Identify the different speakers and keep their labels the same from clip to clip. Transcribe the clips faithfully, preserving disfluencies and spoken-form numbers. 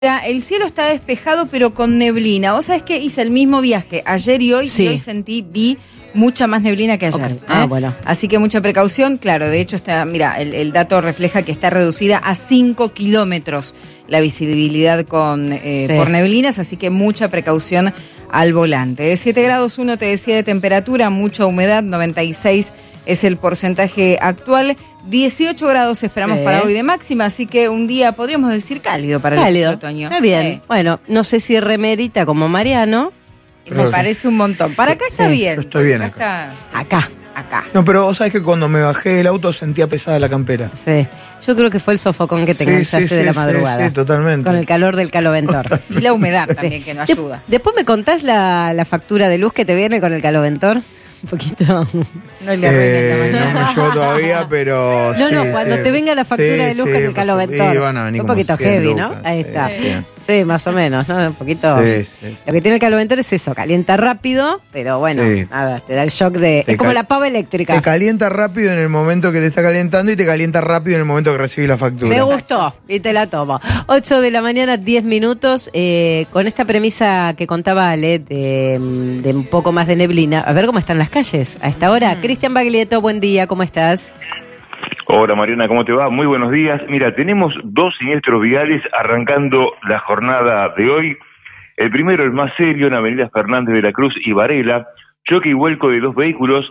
Speaker 1: El cielo está despejado pero con neblina. Vos sabés que hice el mismo viaje ayer y hoy,
Speaker 2: Sí.
Speaker 1: y hoy sentí, vi mucha más neblina que ayer.
Speaker 2: Okay.
Speaker 1: ¿eh?
Speaker 2: Ah, bueno.
Speaker 1: Así que mucha precaución. Claro, de hecho, está, mira, el, el dato refleja que está reducida a cinco kilómetros la visibilidad con eh,
Speaker 2: Sí.
Speaker 1: por neblinas, así que mucha precaución al volante. De siete grados uno te decía de temperatura, mucha humedad, noventa y seis es el porcentaje actual. dieciocho grados esperamos
Speaker 2: Sí.
Speaker 1: para hoy de máxima, así que un día podríamos decir cálido para
Speaker 2: Cálido.
Speaker 1: el otoño.
Speaker 2: Está bien.
Speaker 1: Eh,
Speaker 2: Bueno, no sé si remerita como Mariano.
Speaker 1: me parece un montón. Para acá está
Speaker 2: Sí.
Speaker 1: bien.
Speaker 3: Yo estoy bien
Speaker 1: Está, sí,
Speaker 2: Acá.
Speaker 1: acá.
Speaker 3: No, pero vos sabés que cuando me bajé del auto sentía pesada la campera.
Speaker 2: Sí. Yo creo que fue el sofocón que te
Speaker 3: Sí,
Speaker 2: enganchaste
Speaker 3: sí,
Speaker 2: de la
Speaker 3: sí,
Speaker 2: madrugada.
Speaker 3: sí, sí, totalmente.
Speaker 2: Con el calor del caloventor.
Speaker 1: Y la humedad también, que no
Speaker 2: De-
Speaker 1: ayuda.
Speaker 2: Después me contás la, la factura de luz que te viene con el caloventor. Un poquito.
Speaker 1: No le arruines
Speaker 3: Eh,
Speaker 1: la
Speaker 3: no
Speaker 1: mañana.
Speaker 3: me llegó todavía, pero.
Speaker 2: No,
Speaker 3: sí,
Speaker 2: no, cuando
Speaker 3: sí.
Speaker 2: te venga la factura
Speaker 3: Sí,
Speaker 2: de luz
Speaker 3: sí,
Speaker 2: con el
Speaker 3: pues,
Speaker 2: caloventor.
Speaker 3: y van a venir
Speaker 2: Un
Speaker 3: como
Speaker 2: poquito
Speaker 3: cien
Speaker 2: heavy, ¿no?
Speaker 3: lucas,
Speaker 2: Ahí
Speaker 3: sí,
Speaker 2: está.
Speaker 3: sí.
Speaker 2: Sí, más o menos, ¿no? Un poquito.
Speaker 3: Sí, sí.
Speaker 2: Lo que tiene el caloventor es eso, calienta rápido, pero bueno,
Speaker 3: Sí.
Speaker 2: nada, te da el shock de.
Speaker 3: Te
Speaker 2: Es como
Speaker 3: cal-
Speaker 2: la pava eléctrica.
Speaker 3: Te calienta rápido en el momento que te está calentando y te calienta rápido en el momento que recibís la factura.
Speaker 2: Me gustó y te la tomo. ocho de la mañana, diez minutos. Eh, con esta premisa que contaba Ale de, de un poco más de neblina. A ver cómo están las calles a esta hora.
Speaker 1: Mm.
Speaker 2: Cristian Baglietto, buen día, ¿cómo estás?
Speaker 4: Hola Mariana, ¿cómo te va? Muy buenos días. Mira, tenemos dos siniestros viales arrancando la jornada de hoy. El primero, el más serio, en Avenida Fernández de la Cruz y Varela. Choque y vuelco de dos vehículos.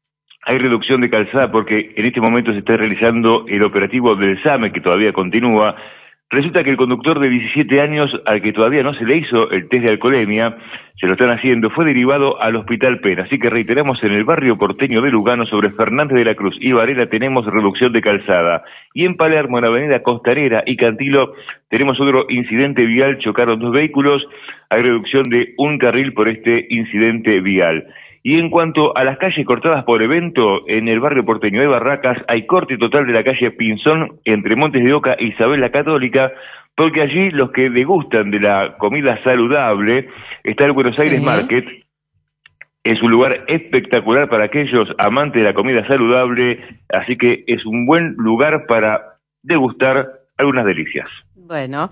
Speaker 4: Hay reducción de calzada porque en este momento se está realizando el operativo del SAME, que todavía continúa. Resulta que el conductor de diecisiete años, al que todavía no se le hizo el test de alcoholemia, se lo están haciendo, fue derivado al Hospital Pena. Así que reiteramos, en el barrio porteño de Lugano, sobre Fernández de la Cruz y Varela, tenemos reducción de calzada. Y en Palermo, en la avenida Costanera y Cantilo, tenemos otro incidente vial, chocaron dos vehículos, hay reducción de un carril por este incidente vial. Y en cuanto a las calles cortadas por evento, en el barrio porteño de Barracas hay corte total de la calle Pinzón entre Montes de Oca e Isabel la Católica, porque allí los que degustan de la comida saludable está el Buenos Aires
Speaker 2: Sí.
Speaker 4: Market. Es un lugar espectacular para aquellos amantes de la comida saludable, así que es un buen lugar para degustar algunas delicias.
Speaker 2: Bueno,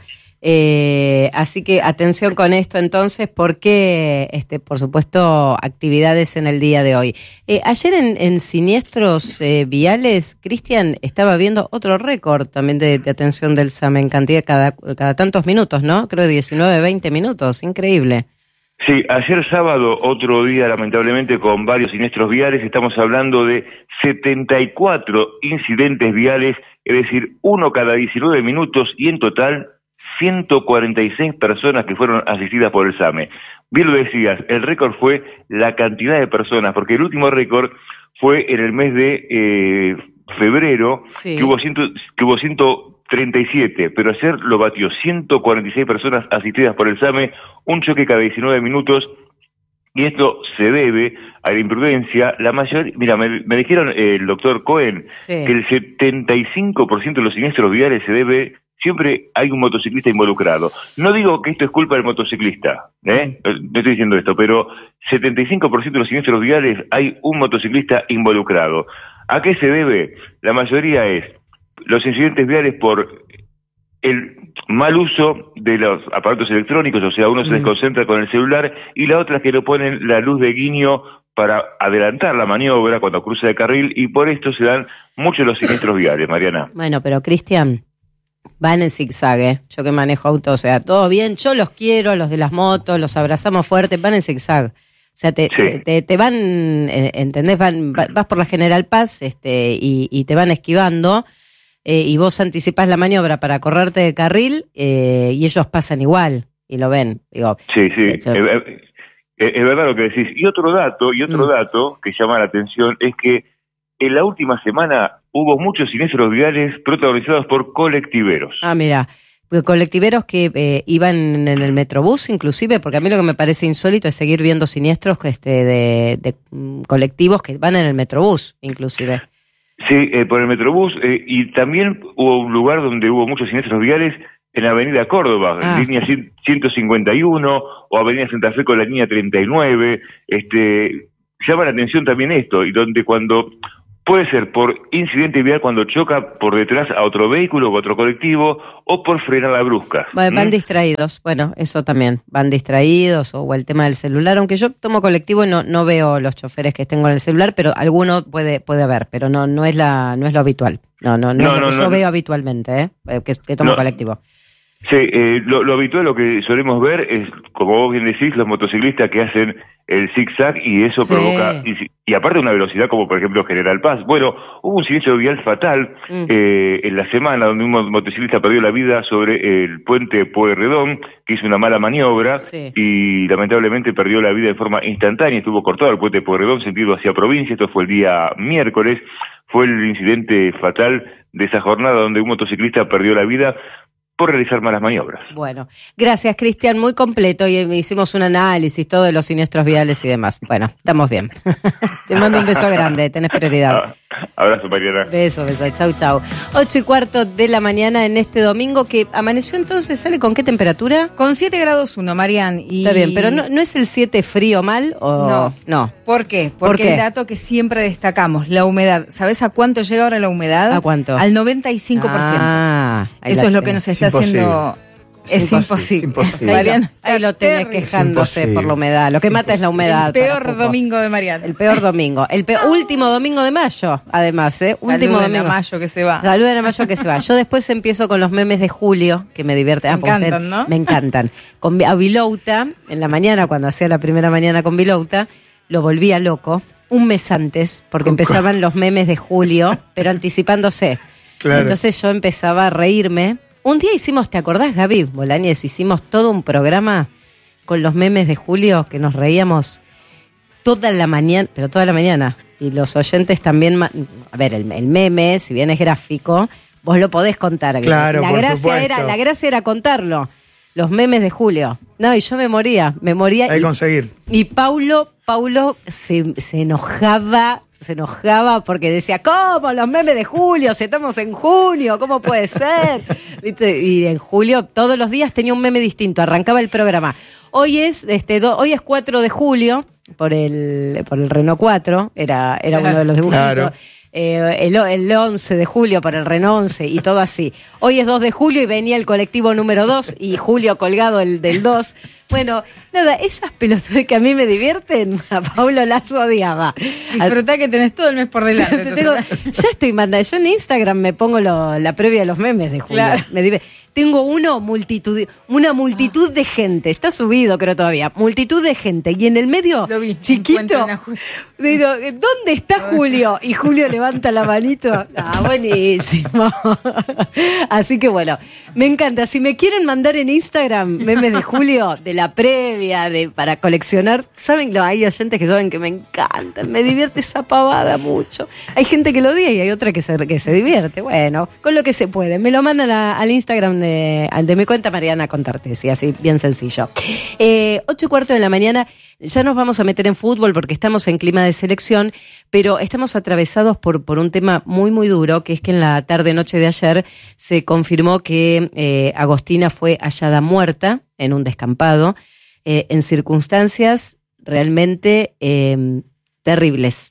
Speaker 2: eh, así que atención con esto entonces, porque, este, por supuesto, actividades en el día de hoy. Eh, ayer en, en Siniestros eh, Viales, Cristian, estaba viendo otro récord también de, de atención del SAME en cantidad cada, cada tantos minutos, ¿no? Creo diecinueve, veinte minutos, increíble.
Speaker 4: Sí, ayer sábado, otro día lamentablemente con varios siniestros viales, estamos hablando de setenta y cuatro incidentes viales, es decir, uno cada diecinueve minutos y en total ciento cuarenta y seis personas que fueron asistidas por el SAME. Bien lo decías, el récord fue la cantidad de personas, porque el último récord fue en el mes de eh, febrero,
Speaker 2: Sí.
Speaker 4: que hubo ciento, que hubo ciento treinta y siete, pero ayer lo batió, ciento cuarenta y seis personas asistidas por el SAME, un choque cada diecinueve minutos, y esto se debe a la imprudencia. La mayoría, mira, me, me dijeron eh, el doctor Cohen,
Speaker 2: Sí.
Speaker 4: que el setenta y cinco por ciento de los siniestros viales se debe, siempre hay un motociclista involucrado. No digo que esto es culpa del motociclista, ¿eh? No estoy diciendo esto, pero setenta y cinco por ciento de los siniestros viales hay un motociclista involucrado. ¿A qué se debe? La mayoría es los incidentes viales por el mal uso de los aparatos electrónicos, o sea, uno se
Speaker 2: Mm.
Speaker 4: desconcentra con el celular, y la otra es que no ponen la luz de guiño para adelantar la maniobra cuando cruza el carril, y por esto se dan muchos los siniestros viales, Mariana.
Speaker 2: Bueno, pero Cristian, van en zigzag, ¿eh? Yo que manejo auto, o sea, todo bien, yo los quiero, los de las motos, los abrazamos fuerte, van en zigzag. O sea, te,
Speaker 4: Sí.
Speaker 2: te, te van, eh, ¿entendés? Van, va- vas por la General Paz este, y, y te van esquivando, eh, y vos anticipás la maniobra para correrte de carril, eh, y ellos pasan igual y lo ven. Digo,
Speaker 4: Sí, sí,
Speaker 2: Esto-
Speaker 4: es, es- es verdad lo que decís. Y otro dato, y otro
Speaker 2: Mm.
Speaker 4: dato que llama la atención es que en la última semana hubo muchos siniestros viales protagonizados por colectiveros.
Speaker 2: ah, mira, colectiveros que eh, iban en el Metrobús inclusive, porque a mí lo que me parece insólito es seguir viendo siniestros este, de, de mm, colectivos que van en el Metrobús inclusive.
Speaker 4: Sí, eh, por el Metrobús, eh, y también hubo un lugar donde hubo muchos siniestros viales en la Avenida Córdoba,
Speaker 2: Ah.
Speaker 4: en línea cien- ciento cincuenta y uno, o Avenida Santa Fe con la línea treinta y nueve. Este, llama la atención también esto, y donde cuando Puede ser por incidente vial cuando choca por detrás a otro vehículo o otro colectivo, o por frenar la brusca.
Speaker 2: Bueno, van
Speaker 4: ¿Mm?
Speaker 2: distraídos, bueno, eso también, van distraídos, o, o el tema del celular, aunque yo tomo colectivo y no, no veo los choferes que estén con el celular, pero alguno puede, puede haber, pero no, no es la, no es lo habitual. No, no, no,
Speaker 4: No,
Speaker 2: es lo
Speaker 4: no,
Speaker 2: que
Speaker 4: no,
Speaker 2: yo
Speaker 4: no.
Speaker 2: veo habitualmente, ¿eh? que, que tomo
Speaker 4: No.
Speaker 2: colectivo.
Speaker 4: Sí, eh, lo, lo habitual, lo que solemos ver es, como vos bien decís, los motociclistas que hacen el zig-zag y eso
Speaker 2: Sí.
Speaker 4: provoca, y, y aparte una velocidad como por ejemplo General Paz. Bueno, hubo un siniestro vial fatal
Speaker 2: Mm.
Speaker 4: eh, en la semana donde un mo- motociclista perdió la vida sobre el puente Pueyrredón, que hizo una mala maniobra
Speaker 2: Sí.
Speaker 4: y lamentablemente perdió la vida de forma instantánea. Estuvo cortado el puente Pueyrredón sentido hacia provincia. Esto fue el día miércoles. Fue el incidente fatal de esa jornada donde un motociclista perdió la vida por realizar malas maniobras.
Speaker 2: Bueno, gracias Cristian, muy completo y hicimos un análisis, todo de los siniestros viales y demás. Bueno, estamos bien. Te mando un beso grande, tenés prioridad.
Speaker 4: Ah, abrazo, Mariana.
Speaker 2: Beso, beso, chau, chau. Ocho y cuarto de la mañana en este domingo que amaneció entonces, ¿sale con qué temperatura?
Speaker 1: Con siete grados uno, Marian. Y...
Speaker 2: Está bien, pero no, ¿no es el siete frío mal o...?
Speaker 1: No.
Speaker 2: No.
Speaker 1: ¿Por qué?
Speaker 2: ¿Por
Speaker 1: Porque
Speaker 2: qué?
Speaker 1: el dato que siempre destacamos, la humedad. ¿Sabes a cuánto llega ahora la humedad?
Speaker 2: ¿A cuánto?
Speaker 1: Al noventa y cinco por ciento.
Speaker 2: Ah, ahí
Speaker 1: Eso
Speaker 2: la
Speaker 1: es lo que
Speaker 2: tenés.
Speaker 1: nos está
Speaker 3: imposible.
Speaker 1: haciendo... Es
Speaker 3: imposible,
Speaker 1: imposible.
Speaker 3: es imposible.
Speaker 2: Ahí
Speaker 1: Marian,
Speaker 2: lo, ahí lo tenés
Speaker 1: terrible.
Speaker 2: quejándose
Speaker 3: Es
Speaker 2: por la humedad. Lo que
Speaker 3: es
Speaker 2: mata es la humedad.
Speaker 1: El
Speaker 2: para
Speaker 1: peor
Speaker 2: Pupo.
Speaker 1: domingo de Marian.
Speaker 2: El peor domingo. El peor, último domingo de mayo, además, ¿eh? Último
Speaker 1: Saluden a
Speaker 2: domingo.
Speaker 1: Mayo que se va.
Speaker 2: Saluden a Mayo que se va. Yo después empiezo con los memes de Julio, que me divierten.
Speaker 1: Me
Speaker 2: Ah, porque
Speaker 1: encantan,
Speaker 2: usted-
Speaker 1: ¿no?
Speaker 2: Me encantan. Con, a Vilouta, en la mañana, cuando hacía la primera mañana con Vilouta, lo volvía loco. Un mes antes, porque empezaban los memes de Julio, pero anticipándose.
Speaker 3: Claro.
Speaker 2: Entonces yo empezaba a reírme. Un día hicimos, ¿te acordás, Gaby Bolañez? Hicimos todo un programa con los memes de Julio, que nos reíamos toda la mañana, pero toda la mañana. Y los oyentes también, ma- a ver, el, el meme, si bien es gráfico, vos lo podés contar.
Speaker 3: Claro,
Speaker 2: la
Speaker 3: por
Speaker 2: gracia
Speaker 3: supuesto.
Speaker 2: era, la gracia era contarlo. Los memes de Julio. No, y yo me moría, me moría.
Speaker 3: Hay que
Speaker 2: y,
Speaker 3: conseguir.
Speaker 2: y Paulo, Paulo se, se enojaba, se enojaba porque decía, ¿cómo los memes de Julio? Si estamos en junio, ¿cómo puede ser? ¿Viste? Y en julio todos los días tenía un meme distinto, arrancaba el programa. Hoy es, este, do, hoy es cuatro de julio, por el, por el Renault cuatro, era, era uno de los dibujitos.
Speaker 3: Claro.
Speaker 2: Eh, el, el once de julio para el Renault once y todo así. Hoy es dos de julio y venía el colectivo número dos y Julio colgado el del dos. Bueno, nada, esas pelotudes que a mí me divierten, a Paulo las odiaba.
Speaker 1: Disfrutá que tenés todo el mes por delante.
Speaker 2: Te tengo- ya estoy mandando, yo en Instagram me pongo lo- la previa de los memes de Julio.
Speaker 1: Claro.
Speaker 2: Me div- Tengo uno, multitud, una multitud de gente, está subido creo todavía, multitud de gente, y en el medio,
Speaker 1: Lo vi,
Speaker 2: chiquito,
Speaker 1: encuentren a Julio.
Speaker 2: digo, ¿dónde está Julio? Y Julio levanta la manito. Ah, buenísimo. Así que bueno, me encanta. Si me quieren mandar en Instagram memes de Julio, de la previa, de para coleccionar, saben, no, hay oyentes que saben que me encantan, me divierte esa pavada mucho. Hay gente que lo odia y hay otra que se, que se divierte. Bueno, con lo que se puede. Me lo mandan a- al Instagram de, de mi cuenta Mariana Contartesi, así bien sencillo. Eh, ocho y cuarto de la mañana, ya nos vamos a meter en fútbol porque estamos en clima de selección, pero estamos atravesados por, por un tema muy, muy duro, que es que en la tarde-noche de ayer se confirmó que eh, Agostina fue hallada muerta en un descampado, eh, en circunstancias realmente eh, terribles.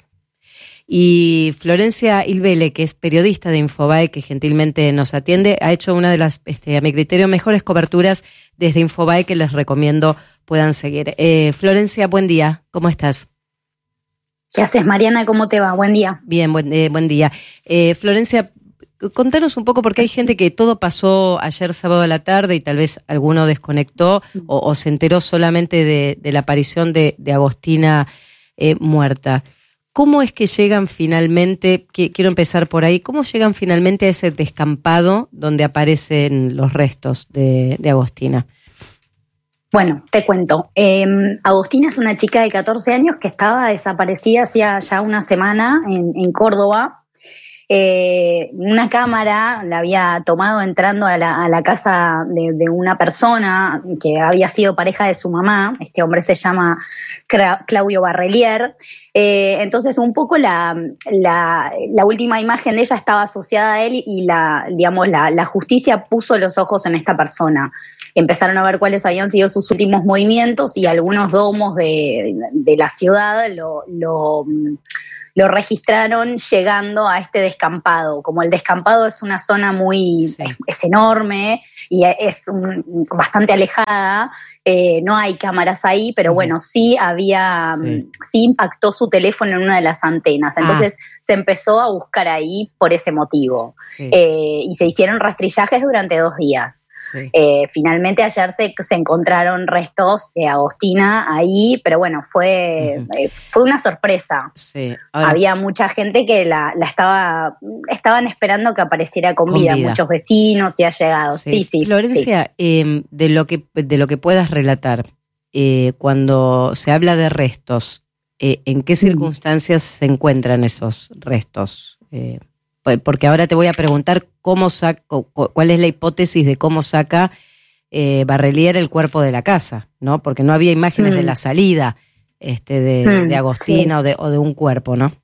Speaker 2: Y Florencia Ilbele, que es periodista de Infobae, que gentilmente nos atiende, ha hecho una de las, este, a mi criterio, mejores coberturas desde Infobae que les recomiendo puedan seguir. Eh, Florencia, buen día, ¿cómo estás?
Speaker 5: ¿Qué haces, Mariana? ¿Cómo te va? Buen día.
Speaker 2: Bien, buen, eh, buen día. Eh, Florencia, contanos un poco, porque hay gente que todo pasó ayer sábado a la tarde y tal vez alguno desconectó o, o se enteró solamente de, de la aparición de, de Agostina eh, muerta. ¿Cómo es que llegan finalmente, que, quiero empezar por ahí, cómo llegan finalmente a ese descampado donde aparecen los restos de, de Agostina?
Speaker 5: Bueno, te cuento. Eh, Agostina es una chica de catorce años que estaba desaparecida hacía ya una semana en, en Córdoba. Eh, una cámara la había tomado entrando a la, a la casa de, de una persona que había sido pareja de su mamá. Este hombre se llama Cra- Claudio Barrelier. Eh, entonces un poco la, la, la última imagen de ella estaba asociada a él y la, digamos, la, la justicia puso los ojos en esta persona. Empezaron a ver cuáles habían sido sus últimos movimientos y algunos domos de, de la ciudad lo, lo lo registraron llegando a este descampado. Como el descampado es una zona muy, sí. es, es enorme y es un, bastante alejada, eh, no hay cámaras ahí, pero uh-huh. bueno, sí había, sí. sí impactó su teléfono en una de las antenas. Entonces ah. se empezó a buscar ahí por ese motivo. Sí. Eh, y se hicieron rastrillajes durante dos días. Sí. Eh, finalmente ayer se, se encontraron restos de Agostina ahí, pero bueno, fue, uh-huh. eh, fue una sorpresa. Sí. Ahora, había mucha gente que la, la estaba, estaban esperando que apareciera con, con vida. vida, muchos vecinos y allegados. Sí, sí. sí
Speaker 2: Florencia, sí. Eh, de lo que de lo que puedas relatar, eh, cuando se habla de restos, eh, ¿en qué circunstancias mm. se encuentran esos restos? Eh, Porque ahora te voy a preguntar cómo saca, cuál es la hipótesis de cómo saca eh, Barrelier el cuerpo de la casa, ¿no? Porque no había imágenes mm. de la salida este, de, mm, de Agostina sí. o, de, o de un cuerpo, ¿no?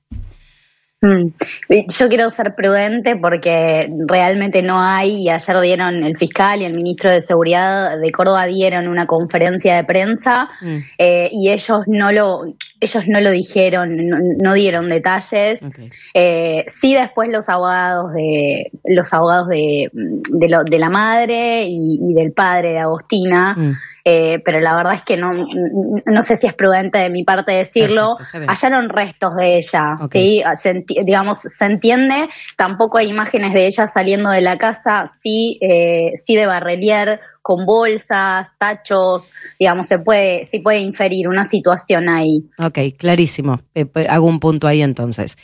Speaker 5: Mm. Yo quiero ser prudente porque realmente no hay, y ayer dieron el fiscal y el ministro de Seguridad de Córdoba dieron una conferencia de prensa mm. eh, y ellos no lo ellos no lo dijeron, no, no dieron detalles. Okay. Eh, sí, después los abogados de los abogados de, de, lo, de la madre y, y del padre de Agostina, mm. eh, pero la verdad es que no, no sé si es prudente de mi parte decirlo. Hallaron restos de ella, okay. ¿sí? Se enti- digamos, se entiende. Tampoco hay imágenes de ella saliendo de la casa, sí, eh, sí de Barrelier, con bolsas, tachos, digamos, se puede, se puede inferir una situación ahí.
Speaker 2: Ok, clarísimo. Eh, hago un punto ahí entonces.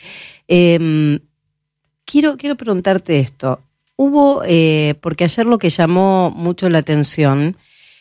Speaker 2: Eh, quiero, quiero preguntarte esto. Hubo, eh, porque ayer lo que llamó mucho la atención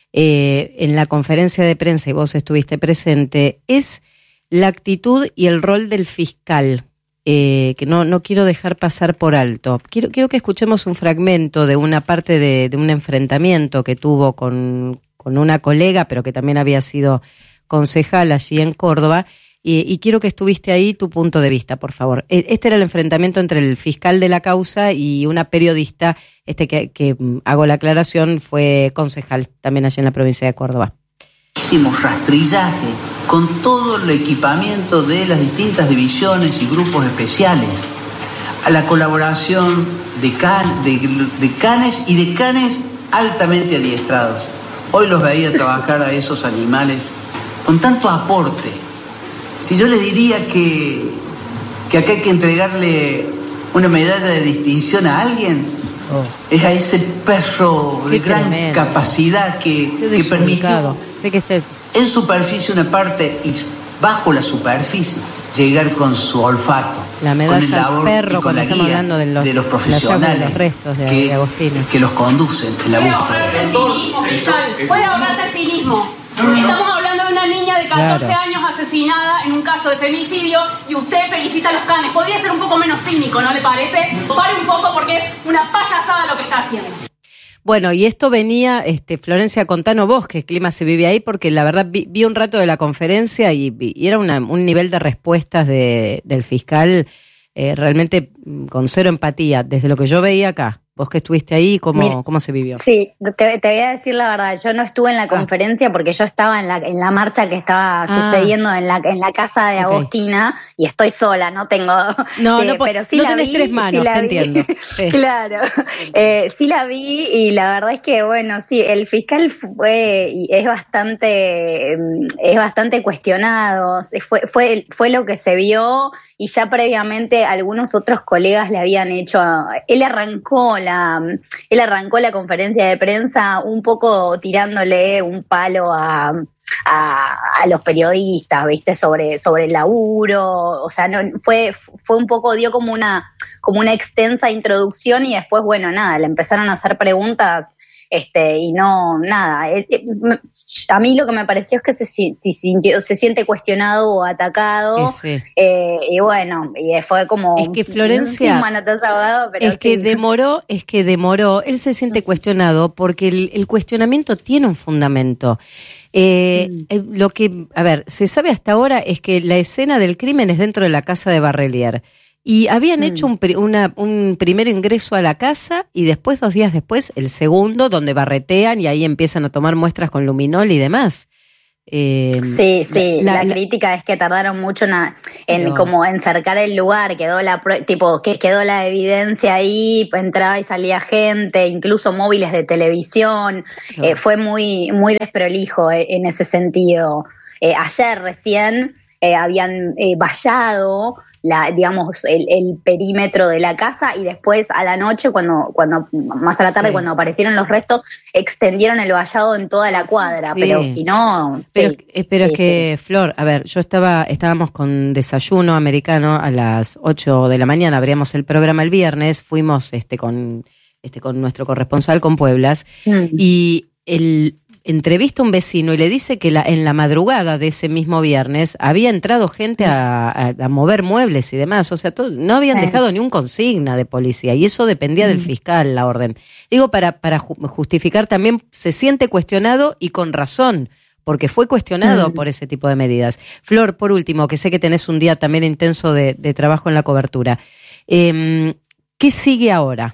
Speaker 2: eh, en la conferencia de prensa, y vos estuviste presente, es la actitud y el rol del fiscal. Eh, que no, no quiero dejar pasar por alto. Quiero, quiero que escuchemos un fragmento de una parte de, de un enfrentamiento que tuvo con, con una colega, pero que también había sido concejal allí en Córdoba, y, y quiero que estuviste ahí tu punto de vista, por favor. Este era el enfrentamiento entre el fiscal de la causa y una periodista, este que, que hago la aclaración, fue concejal también allí en la provincia de Córdoba.
Speaker 6: Hicimos rastrillaje con todo el equipamiento de las distintas divisiones y grupos especiales, a la colaboración de, can, de, de canes y de canes altamente adiestrados. Hoy los veía trabajar a esos animales con tanto aporte. Si yo le diría que, que acá hay que entregarle una medalla de distinción a alguien, oh. es a ese perro Qué de gran tremendo. capacidad que, que permitió
Speaker 2: sé que esté...
Speaker 6: en superficie una parte y bajo la superficie llegar con su olfato,
Speaker 2: la medalla
Speaker 6: con el labor
Speaker 2: al perro,
Speaker 6: y con
Speaker 2: cuando
Speaker 6: la
Speaker 2: estamos
Speaker 6: guía
Speaker 2: hablando de los,
Speaker 6: de los profesionales
Speaker 2: de los restos de,
Speaker 6: que,
Speaker 2: de Agostina,
Speaker 6: que los conducen en la búsqueda.
Speaker 7: Puede ahorrarse el cinismo, fiscal, puede ahorrarse el cinismo. Estamos hablando de una niña de catorce claro. años asesinada en un caso de femicidio y usted felicita a los canes. Podría ser un poco menos cínico, ¿no le parece? Pare un poco porque es una payasada lo que está haciendo.
Speaker 2: Bueno, y esto venía, este, Florencia, contanos vos qué clima se vive ahí, porque la verdad vi, vi un rato de la conferencia y, y era una, un nivel de respuestas de, del fiscal eh, realmente con cero empatía, desde lo que yo veía acá. Vos que estuviste ahí, ¿cómo, Mira, ¿cómo se vivió?
Speaker 5: Sí, te, te voy a decir la verdad, yo no estuve en la ah. conferencia porque yo estaba en la, en la marcha que estaba ah. sucediendo en la, en la casa de Agostina okay. y estoy sola, no tengo...
Speaker 2: No,
Speaker 5: eh,
Speaker 2: no,
Speaker 5: pero sí
Speaker 2: no
Speaker 5: la
Speaker 2: tenés
Speaker 5: vi,
Speaker 2: tres manos,
Speaker 5: sí la
Speaker 2: te
Speaker 5: vi.
Speaker 2: entiendo. Sí.
Speaker 5: Claro, eh, sí la vi y la verdad es que, bueno, sí, el fiscal fue y es bastante, es bastante cuestionado, fue, fue, fue lo que se vio... Y ya previamente algunos otros colegas le habían hecho, él arrancó la, él arrancó la conferencia de prensa un poco tirándole un palo a, a, a los periodistas, viste, sobre, sobre el laburo, o sea, no, fue, fue un poco, dio como una, como una extensa introducción y después, bueno, nada, le empezaron a hacer preguntas. Este, y no, nada, a mí lo que me pareció es que se, se, sintió, se siente cuestionado o atacado, sí. eh, y bueno, y fue como...
Speaker 2: Es que Florencia,
Speaker 5: un abogado, pero
Speaker 2: es
Speaker 5: sí.
Speaker 2: que demoró, es que demoró, él se siente cuestionado porque el, el cuestionamiento tiene un fundamento. Eh, mm. Lo que, a ver, se sabe hasta ahora es que la escena del crimen es dentro de la casa de Barrelier. Y habían mm. hecho un, una, un primer ingreso a la casa y después, dos días después, el segundo, donde barretean y ahí empiezan a tomar muestras con luminol y demás. Eh,
Speaker 5: sí, sí,
Speaker 2: la,
Speaker 5: la,
Speaker 2: la
Speaker 5: crítica es que tardaron mucho en, en
Speaker 2: pero,
Speaker 5: como en cercar el lugar, quedó la tipo que quedó la evidencia ahí, entraba y salía gente, incluso móviles de televisión, no. eh, fue muy, muy desprolijo eh, en ese sentido. Eh, ayer recién eh, habían eh, vallado la, digamos, el, el perímetro de la casa y después a la noche, cuando, cuando más a la tarde, sí. cuando aparecieron los restos, extendieron el vallado en toda la cuadra, sí. pero si no...
Speaker 2: Pero,
Speaker 5: sí,
Speaker 2: pero
Speaker 5: sí,
Speaker 2: es que, sí. Flor, a ver, yo estaba, estábamos con desayuno americano a las ocho de la mañana, abríamos el programa el viernes, fuimos este con, este, con nuestro corresponsal con Pueblas, mm. y el... entrevista a un vecino y le dice que la, en la madrugada de ese mismo viernes había entrado gente a, a, a mover muebles y demás, o sea, todo, no habían sí. dejado ni un consigna de policía y eso dependía mm. del fiscal, la orden. Digo, para, para justificar también, se siente cuestionado y con razón, porque fue cuestionado mm. por ese tipo de medidas. Flor, por último, que sé que tenés un día también intenso de, de trabajo en la cobertura, eh, ¿qué sigue ahora?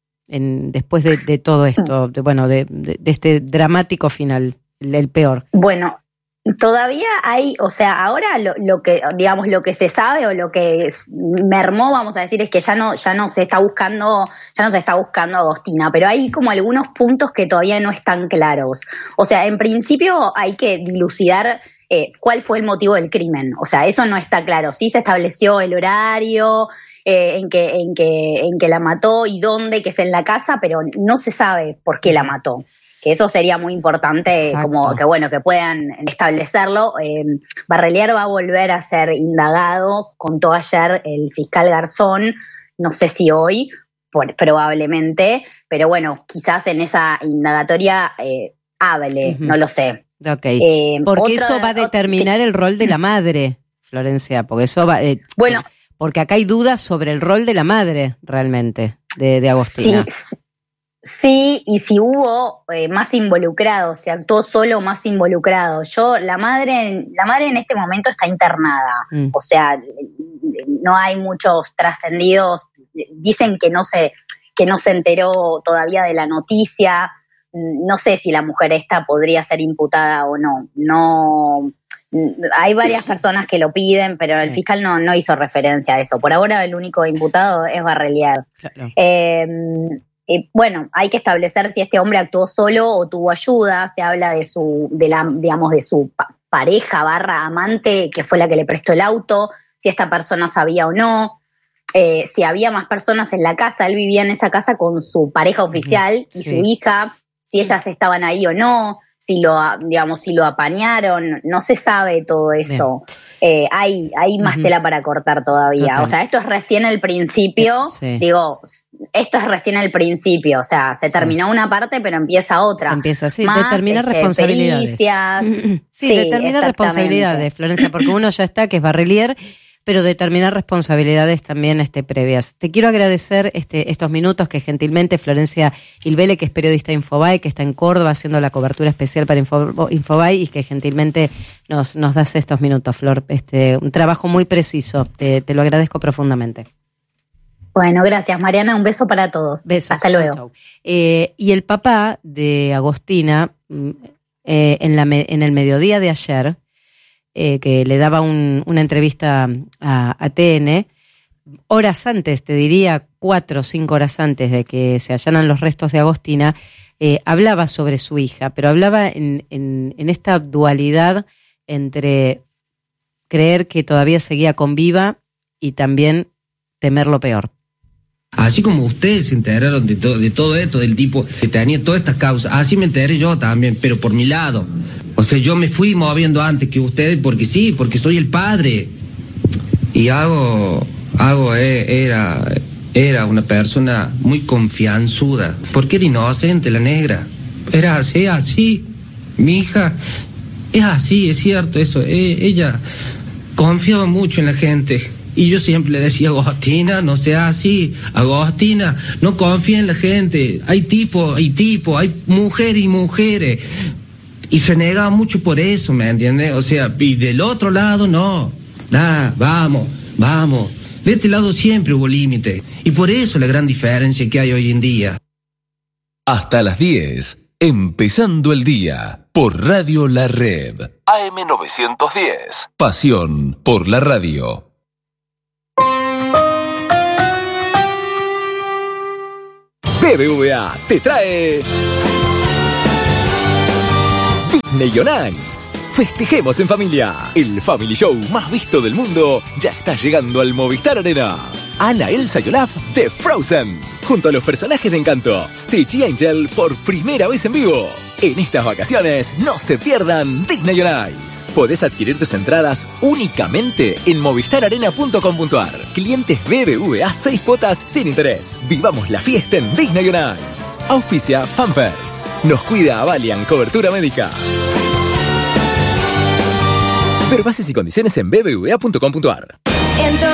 Speaker 2: En, después de, de todo esto, de, bueno, de, de, de este dramático final, el, el peor.
Speaker 5: Bueno, todavía hay, o sea, ahora lo, lo que, digamos, lo que se sabe o lo que mermó, vamos a decir, es que ya no, ya no se está buscando, ya no se está buscando a Agostina, pero hay como algunos puntos que todavía no están claros. O sea, en principio hay que dilucidar eh, cuál fue el motivo del crimen. O sea, eso no está claro. Sí se estableció el horario. Eh, en, que, en, que, en que la mató y dónde, que es en la casa, pero no se sabe por qué la mató. Que eso sería muy importante, exacto. como que bueno, que puedan establecerlo. Eh, Barrelier va a volver a ser indagado, contó ayer el fiscal Garzón, no sé si hoy, por, probablemente, pero bueno, quizás en esa indagatoria eh, hable, uh-huh. no lo sé.
Speaker 2: Okay. Eh, porque otra, eso va a determinar sí. el rol de la madre, Florencia, porque eso va... Eh,
Speaker 5: bueno...
Speaker 2: Porque acá hay dudas sobre el rol de la madre, realmente, de, de Agostina.
Speaker 5: Sí, sí, y si hubo eh, más involucrados, se actuó solo más involucrado. Yo, la madre, la madre en este momento está internada. Mm. O sea, no hay muchos trascendidos. Dicen que no se, que no se enteró todavía de la noticia. No sé si la mujer esta podría ser imputada o no. No... Hay varias personas que lo piden, pero el fiscal no, no hizo referencia a eso. Por ahora el único imputado es Barrelier. Claro. Eh, eh, bueno, hay que establecer si este hombre actuó solo o tuvo ayuda. Se habla de su, de la, digamos, de su pa- pareja barra amante, que fue la que le prestó el auto, si esta persona sabía o no. Eh, si había más personas en la casa, él vivía en esa casa con su pareja oficial sí. y su hija, si ellas estaban ahí o no. Si lo, digamos, si lo apañaron, no se sabe todo eso. Eh, hay, hay más uh-huh. tela para cortar todavía. Total. O sea, esto es recién el principio. Sí. Digo, esto es recién el principio. O sea, se terminó sí. una parte, pero empieza otra.
Speaker 2: Empieza, sí,
Speaker 5: más,
Speaker 2: determinar este, responsabilidades. sí, sí, determinar responsabilidades, Florencia, porque uno ya está, que es Barrelier, pero determinar responsabilidades también este, previas. Te quiero agradecer este, estos minutos que gentilmente Florencia Ilbele, que es periodista de Infobae, que está en Córdoba haciendo la cobertura especial para Info, Infobae y que gentilmente nos, nos das estos minutos, Flor. Este, un trabajo muy preciso, te, te lo agradezco profundamente.
Speaker 5: Bueno, gracias Mariana, un beso para todos.
Speaker 2: Besos.
Speaker 5: Hasta
Speaker 2: chau,
Speaker 5: luego.
Speaker 2: Chau. Eh, y el papá de Agostina, eh, en, la, en el mediodía de ayer, Eh, que le daba un, una entrevista a, a T N, horas antes, te diría cuatro o cinco horas antes de que se allanan los restos de Agostina, eh, hablaba sobre su hija, pero hablaba en, en, en esta dualidad entre creer que todavía seguía con viva y también temer lo peor.
Speaker 8: Así como ustedes se enteraron de, to- de todo esto, del tipo que tenía todas estas causas, así me enteré yo también, pero por mi lado. O sea, yo me fui moviendo antes que ustedes porque sí, porque soy el padre. Y hago, hago eh, era, era una persona muy confianzuda, porque era inocente la negra. Era así, así. Mi hija es así, es cierto eso. Eh, ella confiaba mucho en la gente. Y yo siempre le decía, Agostina, no sea así. Agostina, no confía en la gente. Hay tipo, hay tipo, hay mujeres y mujeres. Y se negaba mucho por eso, ¿me entiendes? O sea, y del otro lado, no. Ah, vamos, vamos. De este lado siempre hubo límite. Y por eso la gran diferencia que hay hoy en día.
Speaker 9: Hasta las diez, empezando el día. por Radio La Red. A M novecientos diez. Pasión por la radio.
Speaker 10: B B V A te trae Disney on Ice. Festejemos en familia. El Family Show más visto del mundo ya está llegando al Movistar Arena. Anna, Elsa y Olaf de Frozen, junto a los personajes de Encanto, Stitch y Angel por primera vez en vivo. En estas vacaciones no se pierdan Disney on Ice. Podés adquirir tus entradas únicamente en movistar arena punto com punto ar. Clientes B B V A seis cuotas sin interés. Vivamos la fiesta en Disney on Ice. Auspicia Pampers. Nos cuida Avalian Cobertura Médica. Ver bases y condiciones en b b v a punto com punto ar.